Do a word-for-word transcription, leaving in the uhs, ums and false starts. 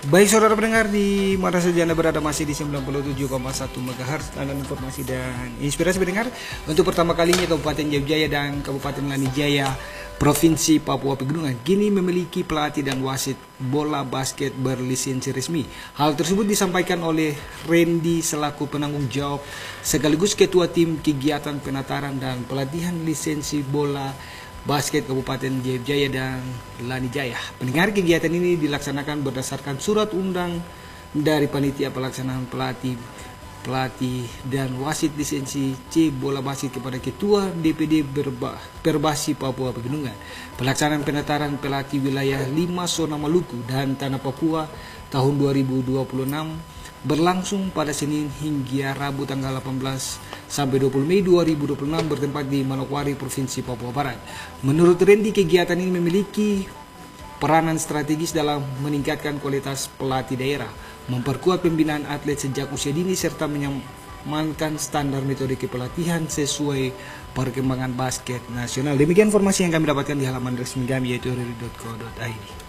Baik saudara pendengar, di mana saja Anda berada, masih di sembilan puluh tujuh koma satu megahertz dengan informasi dan inspirasi pendengar. Untuk pertama kalinya Kabupaten Jayapura dan Kabupaten Lanijaya Provinsi Papua Pegunungan kini memiliki pelatih dan wasit bola basket berlisensi resmi. Hal tersebut disampaikan oleh Randy selaku penanggung jawab sekaligus ketua tim kegiatan penataran dan pelatihan lisensi bola basket Kabupaten Jayapura dan Lanijaya. Pendengar, kegiatan ini dilaksanakan berdasarkan surat undang dari panitia pelaksanaan pelatih pelatih dan wasit lisensi C bola basket kepada ketua D P D Berba, Perbasi Papua Pegunungan. Pelaksanaan penataran pelatih wilayah lima zona Maluku dan Tanah Papua tahun dua ribu dua puluh enam berlangsung pada Senin hingga Rabu tanggal delapan belas sampai dua puluh Mei dua ribu dua puluh enam bertempat di Manokwari, Provinsi Papua Barat. Menurut Randy, kegiatan ini memiliki peranan strategis dalam meningkatkan kualitas pelatih daerah, memperkuat pembinaan atlet sejak usia dini, serta menyamankan standar metode kepelatihan sesuai perkembangan basket nasional. Demikian informasi yang kami dapatkan di halaman resmi kami, yaitu riri titik co titik id.